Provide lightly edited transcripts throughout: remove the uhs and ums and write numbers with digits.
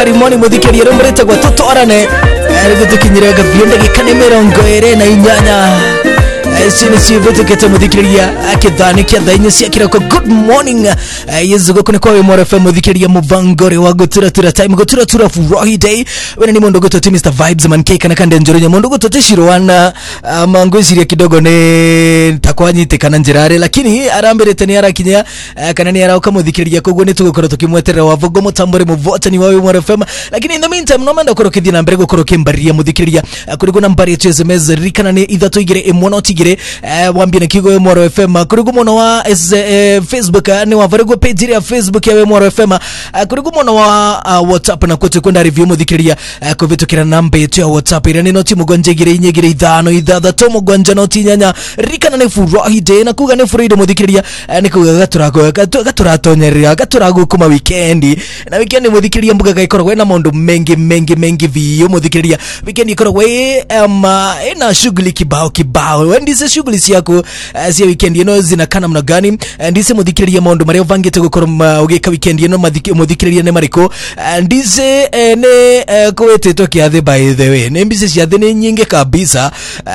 Marimoni muthikiri rumurite gwa tutorane gutukinyiraga bionde gikanimero ngoere na inyanya sini sivutukete mudhikiria akidhani kia dhaini siakira kwa good morning yezugo kune kwa Moro FM mudhikiria muvangore wa gutura time gutura furahi day wena ni mondo goto Mr Vibes man cake na kande njoronya mondo goto Shirwana mangwezi kidogo ne takwanyite kana njirare lakini arambere tani arakinya kana ni arauka mudhikiria kogwo nitugukora tukimweterera wavogo mutambore muvota ni wawe Moro FM lakini in the meantime no manda korokithi na mbere gukoroke mbaria mudhikiria kurigo na mbari yetu SMS rikana ni ithatu igire imwono tigire wambie na kigo Moro FM kurigo mono wa Facebook ni wa varigo page ya Facebook ya Moro FM kurigo mono wa WhatsApp na kote kwenda review mudhikiria kuvitukira namba yetu ya WhatsApp ira nino timu gonjegire inyegire ithano ithatha tomo gonja no tinyanya rikana ni furahi day na kuga ni furahi mudhikiria ni kuga gaturatonyerera gaturago kuma weekend na weekend mudhikiria mbuga gaikorwo na mondo mengi vio mudhikiria weekend ikorwo ina shughuli kibao ndise shughuli yako sia weekend yeno zinakana mna gani ndise mudhikiria mondo mario vangete gukora ugeka weekend yeno mudhikiria ne mariko ndise ne kwete tokia by the way ne mbise cia thene nyinge kabisa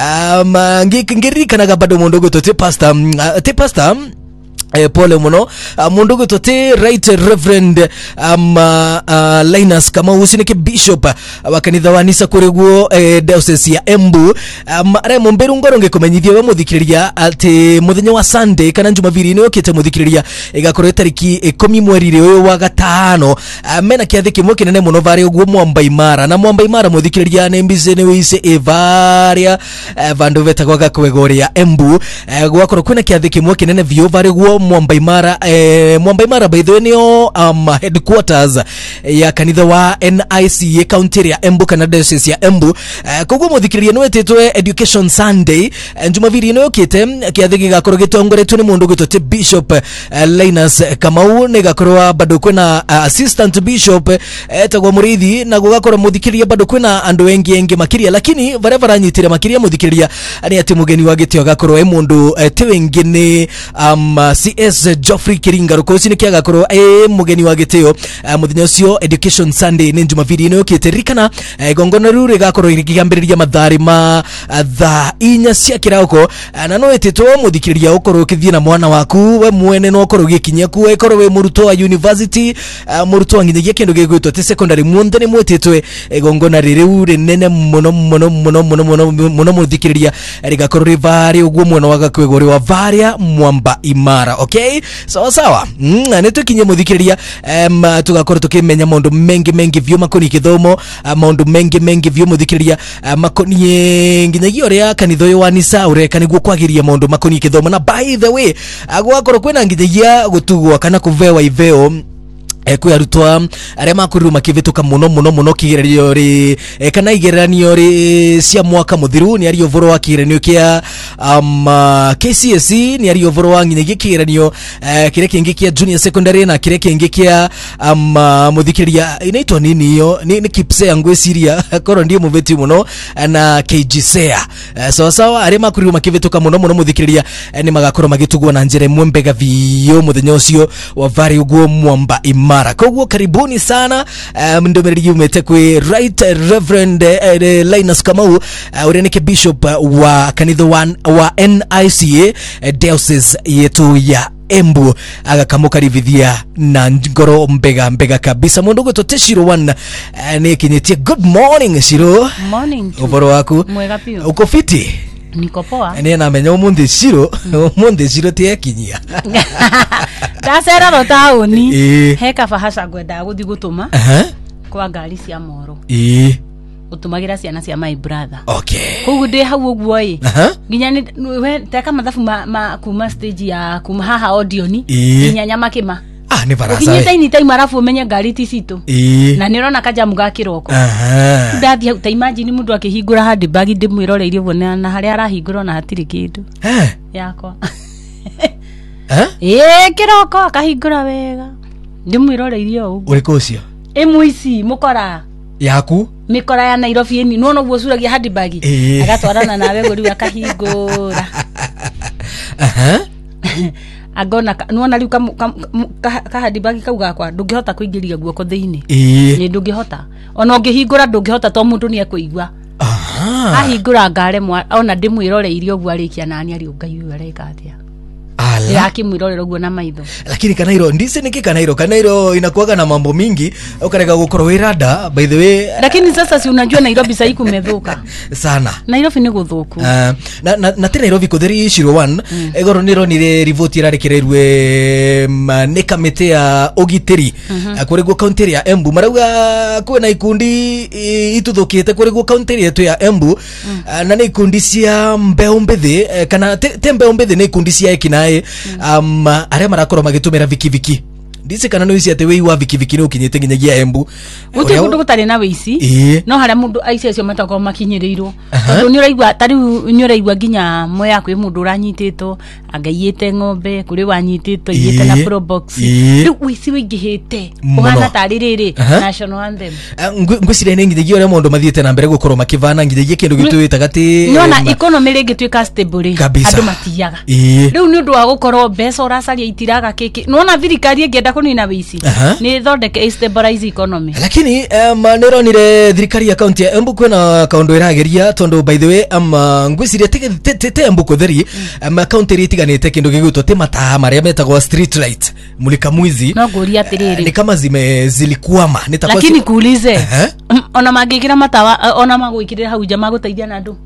ngirikanaga bado mondo gotote pastor pole muno mundugu tote right reverend Linus kama usinike bishop wakanitha wanisa kureguo diocese ya Embu are momberu ngoronge kumenyithia we muthikiriria ati muthenya wa Sunday kana Jumapili ni okite muthikiriria igakorwo tariki 10 mweri uyu wa gatano mena kiathi kimwe kinene muno vari uguo Mwamba Imara na Mwamba Imara muthikiriria ne mbize ne wise evaria vandu vetagwa gakwegoria Embu gwakorwo kwina kiathi kimwe kinene vio vari uguo Mwamba Imara by the way nio headquarters ya kanitha wa NIC county ya Embu kana diocese ya Embu kogwo muthikiriria no etetwe education Sunday Jumapili no yokite kiathigi gakorwo gitongoretwe ni mundu gitote bishop Linus Kamau ne gakorwo bado kwena assistant bishop etagwo Murithi na gugakorwo muthikiriria bado kwena andu engi makiria lakini vareva nyitire makiria muthikiriria ani ati mugeni wa gitio gakorwo mundu tewengi ni CS Geoffrey Kiringa rukosi ni kiaga korwo mugeni wa gitio muthenya ucio education Sunday ni Jumapili no kiterikana gongona rure gakorwo igigambiriria mathari ma tha inya cia kirauko na no etitwo muthikiriria ukorwo kithie na mwana waku we mwene no ukorwo gikinya ku ekorwo we muruto wa university muruto wa nginyagia kindu gigwitwo te secondary munde ni mwetitwe gongona ririu rinene muno muthikiriria rigakorwo rivari uguo mwana wa gakwegori wa Varia Mwamba Imara okay sawa netukinye muthikiriria tugakorwo tukimenya maundu mengi vyo makoni kithomo maundu mengi vyo muthikiriria makoni nginyagia ria kanitho yo wanisa ureka niguo kwagiria maundu makoni kithomo na by the way agwakorwo kwina nginyagia gutugwa kana kuvewa iveo kwe arutwa aria makuru makivituka muno kigererio ri kana igeranio ri cia mwaka muthiru ni ari ovoro wa kigeranio kia KCSE ni ari ovoro wa nginyagia kigeranio kire kingi kia junior secondary na kire kingi kia muthikiriria inaitwa nini hiyo ni kipsea ngwesiria koro ndiye muveti muno na KGSEA sawa aria makuru makivituka muno muthikiriria ni magakorwo magitugwa na njere mwembega vio muthenya ucio wa vari uguo Mwamba Imara kogwo karibuni sana ndomereri umete kwe right reverend Linus Kamau urenike bishop wa kanitha wa NIC diocese yetu ya Embu agakamuka rivithia na ngoro mbega kabisa mundu gotote Shiro one ni kinyetie good morning Shiro morning uboro waku mwega pio uko fiti niko poa ni na menya umundi Shiro tie kinyia dasera ro tauni heka fahasha gwenda guthi gutuma kwa ngari cia Moro utumagira ciana cia my brother okay kugu ndi hau uguo nginya ni we teka mathafu ma kuma stage ya kuma haha audio ni nginya nyama kima ni barasa nginya ni time arafu umenye ngari ti cito na nirona kajamu ga kiroko ndathi ta imagine mundu akihingura handi bagi ndimwiroreirie bona na haria arahingura na hatiri kindu yakwa kiroko akahingura wega ndimwiroreirie uguo uriko ucio muici mukora yaku mikora ya Nairobi ni nuona uguo curagia handi bagi agatwarana nawe gori akahingura agona nuona riu kahadibagi kau gakwa ndungihota kuingiria guoko thiini ni ndungihota ona ungihingura ndungihota to mundu ni akuigua ahingura ngare ona ndimwiroreirio guo arikia nani ari Ngai uyu areka atia yakimwirorera guo na maitho. Lakini Kanairo ndise niki Kanairo inakuaga na mambo mingi ukarega gukoro wirada by the way. Lakini sasa si unajua Nairobi sasa kumedhuka sana. Nairobi ni guthuku na tena Nairobi kutheri 01 egoro niro ni rivoti irarekererwe ne kamite ya ogiteri kuregwo county ya Embu marauga kwena ikundi ituthukite kuregwo county yetu ya Embu na ne ikundi cia mbeombethi kana tembeombethi ne ikundi cia ekinae aria marakorwo magitumira vikiviki ndise kana no isi ate wei wa vikiviki no kinyete nginyagia Embu uti kundu gutari na weici no haria mundu aici acio matako makinyirirwo tondu ni uraigwa tari ni uraigwa nginya moya kwi mundu uranyititwo angaiyete ng'ombe kuri wanyititwo iyete na pro box riu wici wingihite uhana tari riri national anthem ngwicire ni nginyagia ore mundu mathiete na mbere gukorwo makivana nginyagia kindu gitwita gati nona economy ringi twika stable andu matiyaga riu ni undu wa gukorwo mbeca uracaria itiraga kiki nona thirikari ingienda kunina wici ni thondeke stabilize economy. Lakini nironire thirikari ya county ya Embu kwena kaundu irageria tondu by the way ngwiciria te Embu kutheri county itiganite kindu gigutwo te mataha maria metagwo street light mulika mwizi no guria atiriri ni kama zilikuama lakini kuulize ona magikira matawa ona magwikirira hau jamaa guteithia na andu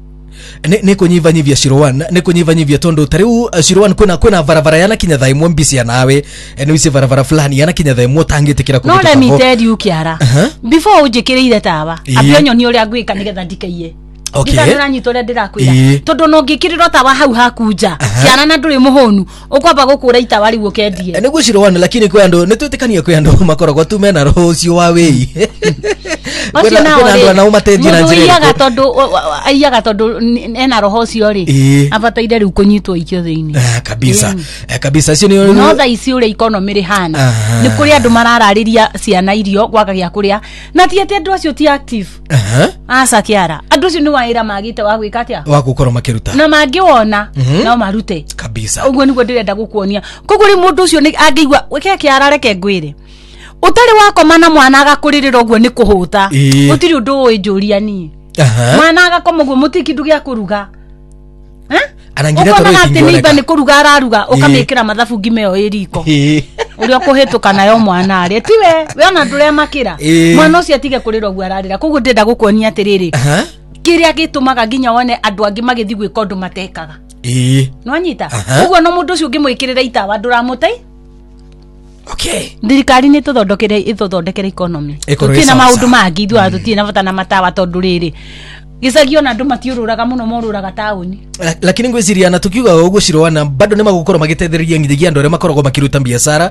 ne kunyivanyivia Shirwan ne kunyivanyivia tondu tariu Shirwan kwena varavara yana kinya thai mwambisi ya nawe ni wisi varavara fulani yana kinya thai mutangitikira kugutuka no let me tell you Kiara before ujikirire tawa abionyo ni uria ngwika nigetha ndikaiye ndira nyitore ndirakwira tondu no ngikirira tawa hau hakunja Kiara na nduri muhonu ukwamba gukura itawa riu ukendie niguo Shirwan lakini kwe andu nitwitikania kwe andu makoragwo tu mena roho ucio wa wei Ocio na iyaga tondu ena roho ucio ri abataire riu kunyitwo ikio thiini kabisa acio ni no tha ici uri economy ri hana ni kuri andu mararariria ciana irio gwaka gya kuria na tiete andu acio ti active asa Kiara andu acio ni waira magite wa gwika atia wa gukorwo makiruta na mangiwona no marute kabisa uguo niguo ndirenda gukuonia kuguri mundu ucio ni angiigwa weke Kiara reke ngwire utari wakoma na mwana agakuririra uguo ni kuhuta utiri undu uinjuria ni mwana agakoma uguo mutikindu gya kuruga anangira toro ikingo ni kuruga araruga ukamikira mathabu ngimeo iriko uria kuhituka nayo mwana ari tiwe we ona nduria makira mwana ucio atige kurira uguo ararira kuguo ndenda gukuonia atiriri kiria gitumaga nginya wone andu angi magithi gwika undu matekaga no anyita uguo no mundu ucio ngimwikirira itawa nduramutai. Okay. Thirikari ni tuthondekere economy. Tutina maundu mangi ithuara tutina bata na matawa tondu riri gicagio na andu matiururaga muno moruraga tauni. Lakini ngwiciria na tukiuga uguo Shirwana bado nima gukorwo magitethereria nginya andu aria makoragwo makiruta biashara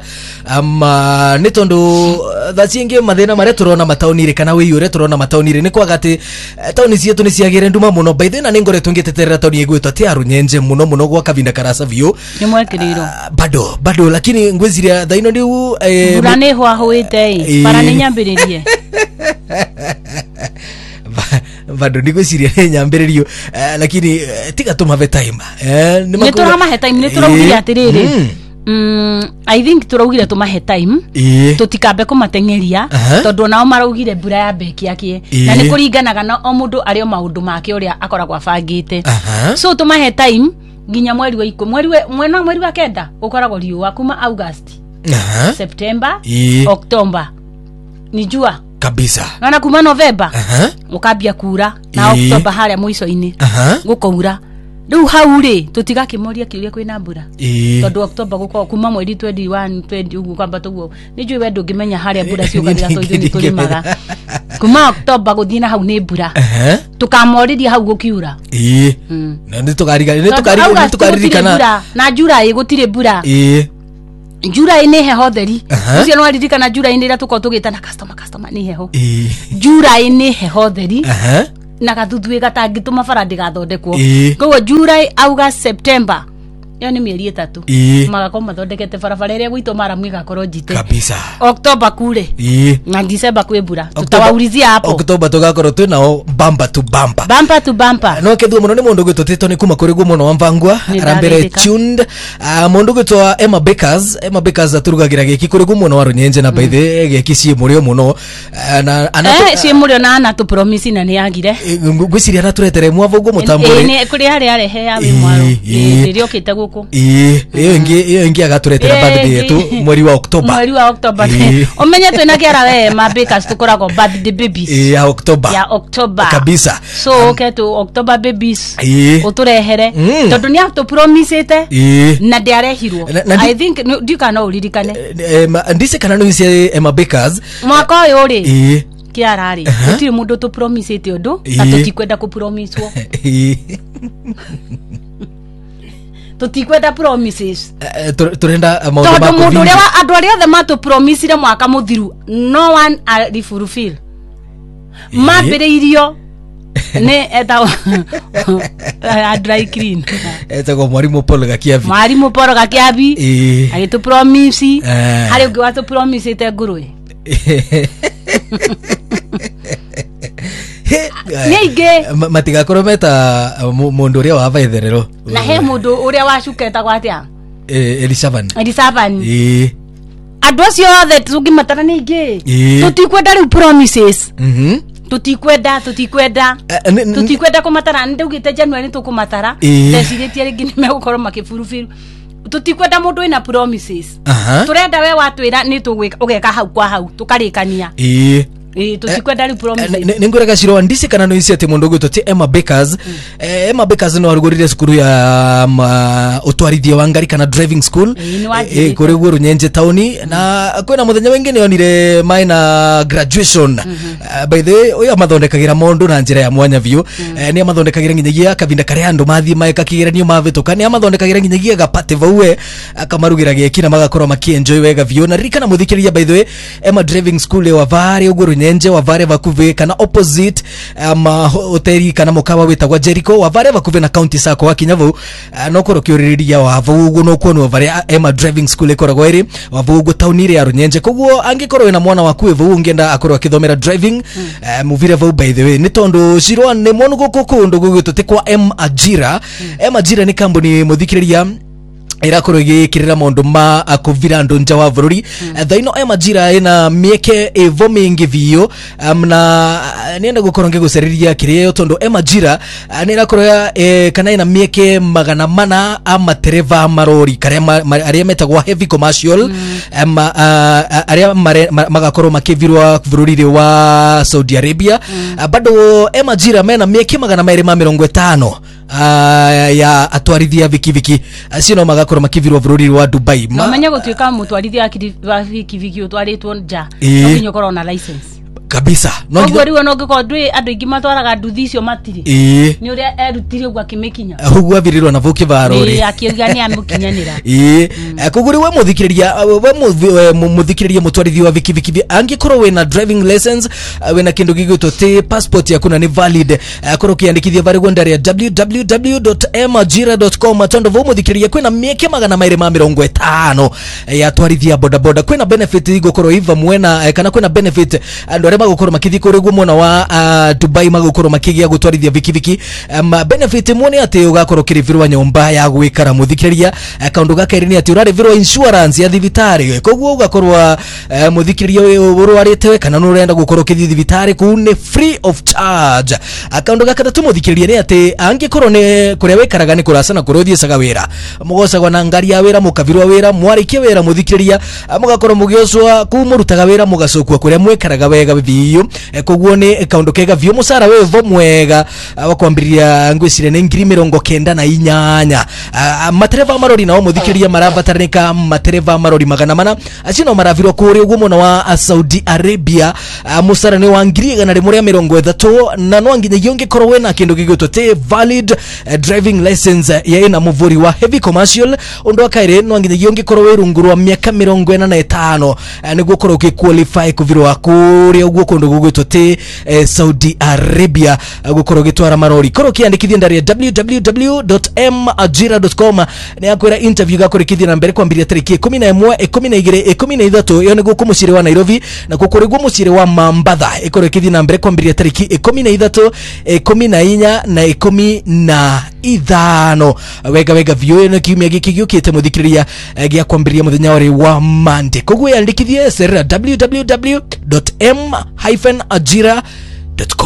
ni tondu thacienge mathina maria turona matauni ri kana wei uria turona matauni ri ni kwaga ati tauni cietu ni ciagire nduma muno by the na ningoretwo ngiteterera tauni igwitwo ti Arunyenje muno muno gwa kavinda karasa vio ni mwekiriro bado lakini ngwiciria thaino ndiu mbura ni hwahuite para ni nyambiririe bado nigwiciria nyambiririo lakini tiga tumave time ni turamahe time ni turaugira atiriri I think turaugire tumahe time tutikambe kumatengeria tondu nao maraugire mbura ya beki yake na ni kuringanaga na o mundu ario maundu make uria akoragwa bangite so tumahe time nginya mweri wa 10 mweri wa kenda ukoragwo riua kuma August September October ni jua kabisa na kuma November ukambia kura na October haria mwico-ini gukoura riu hau ri tutigakimoria kiuria kwina mbura tondu October guko kuma mweri 21 20 ugu kwamba tuguo ni njui wendu ngimenya haria mbura ciukagira toithu ni tulimaga kuma October guthina hau ni mbura tukamoriria hau gukiura na ni tukaririkana na July gutire mbura July ni heho theri ucio no aririkana July ni ira tuko tugitana customer ni heho July ni heho theri na gathuthuwe gatangituma farandi gathondekwo koguo July August September yo ni mieri 3 magakorwo mathondekete barabara iria gwito Maramu igakorwo njite kabisa. October kure na December kwe mbura tutawaulizia hapo. October tugakorwo twinao bumper to bumper no kethu muno ni mundu gwitotito ni kuma kuri gumo no wamvangwa arambere tuned mundu gwitwa Emma Bakers aturugagira giki kuri gumo no warunyenje na by the giki cie murio muno na cie murio na ana tu promise na ni agire gwiciria na turetere mwavu gumo tamburi ni kuri hari arehe ya wimwaro rio kite guku iyo ingi agaturetera birthday yetu mweri wa October umenye twina kiara we Emma Bakers tukorago birthday babies ya October kabisa. So ketu October babies uturehere tondu ni auto promise te na ndiarehirwo. I think do kana uririkane ndise kana no ise Emma Bakers mwaka uyu ri kiarari uti mundu tu promise te undu na tutikwenda ku promise wo tutikwenda promises turenda maundu ma tondu mundu ria andu aria othe matu promise mwaka muthiru no one are fulfill mambiriirio ne eta dry clean eta go mwarimu Paul Gakiabi agitu promise hari ungi watu promise te ngurwe nige matiga korometa mundu uria wa vaitherero na he mundu uria wacuketa gwatia Elisavan andu acio othe tungimatara ningi tutikwenda riu promises tutikwenda kumatara ndugite January tukumatara ndeciritie ringi ni megukorwo makifurufiru tutikwenda mundu ina promises turenda we watwira ni tugeka hau kwa hau tukarikania tutikwenda ri promises ningurega ciro ndisi kana no isi ati mundu gwitoti Emma Bakers Emma Bakers no arugurire skuru ya utwarithia wa ngari kana driving school kuri guru nyenje tauni na kwena muthenya wengine onire maina graduation by the way oya mathondekagira mundu na njira ya mwanya view ni amathondekagira nginyagia kavinda kare andu mathi maeka kigeranio mavituka ni amathondekagira nginyagia gapate vauwe akamarugira gekina magakorwo makienjoy wega view na rikana muthikiria by the way Emma driving school wa vari uguru nyenje wa vare vakuve kana opposite hoteli kana mukawa witagwa Jericho wa vare vakuve na county sako wa Kinyavu no koro kioririria wa vugu no kuonwa vare Emma driving school ikoragwo iri wa vugu taunire ya Runyenje koguo angikorwo ina mwana waku vugu ngenda akorwo akithomera driving muvire vau by the way ni tondu shirwa ni monu gukundu gugituti kwa Ajira ni kambuni muthikiriria irakorwo igikirira maundu ma kuvira andu nja wa bururi thaino Ajira ina mieke evomingi vio na nienda gukorwo ngiguceriria kirio tondu Ajira ni irakorwo kana ina mieke 400 amatereva marori aria metagwa heavy commercial aria magakorwo makivirwa bururi wa Saudi Arabia bado Ajira mena mieke 250 ya atwarithia vikiviki sino magakorwo makivirwa bururi wa Dubai manya gutwika mutwarithia wa vikiviki utwaritwo nja okinyo korwo na license kabisa no ngori no ngiko ndwi andu ingi matwaraga nduthi icio matiri ni uria erutire gwa kimikinya hugwa virirwa na vuki varori akirigania amukinyanira kuguri we muthikiriria mutwarithi wa vikiviki angikorwo we na driving license we na kindu gigito te passport yakuna ni valid korwo kiandikithia vari gwenda ya www.emajira.com tondo vo muthikiriria kwina mieke 250 ya twarithia bodaboda kwina benefit igokorwo iva mwena kana kwina benefit andu arema gukorwo makithi kuri gumona wa Dubai magukorwo makigia gutwarithia vikiviki benefit mwone ati ugakorwo kirivirwa nyumba ya gwikara muthikiriria akaundu gakairi ni ati urarivirwa insurance ya thibitari koguo ugakorwo muthikiriria urwarite kana nurenda gukorwo kithi thibitari ku ni free of charge akaundu gakatatu muthikiriria ni ati angikorwo ni kuria wikaraga ni kurasana kurothie saga wira mugocagwa na ngari ya wira mukavirwa wira mwarikie wira muthikiriria mugakorwo mugiocwa kumurutaga wira mugacokwa kuria mwikaraga wega vio koguo ni kaundu kega vio musara we vo mwega wakwambiria ngwicire ni 94 matereva marori na muthikiriria maravatarika matereva marori 400 acino maravirwa kuri uguo mona wa Saudi Arabia musara ni wa 130 na no nginyagia ungikorwo we na kindu gigutwo te valid driving license ya ina muvuri wa heavy commercial undu akaire no nginyagia ungikorwo we rungurwa miaka 45 niguo korwo ki qualify kuvirwa kuri guo kondo gugwitwo ti Saudi Arabia gukorwo gitwara marori koro kiandikithia ndari www.majira.com ni akwira interview gakurikithia na mbere kwambiria tariki 11 12 13 yo ni guko mucire wa Nairobi na gukorigwo mucire wa Mambatha ikorikithia na mbere kwambiria tariki 13 14 na 15 wega view no kiumia giki giukite muthikiriria gia kwambiria muthenya wa Monday koguo yandikithie serera www.m-ajira.com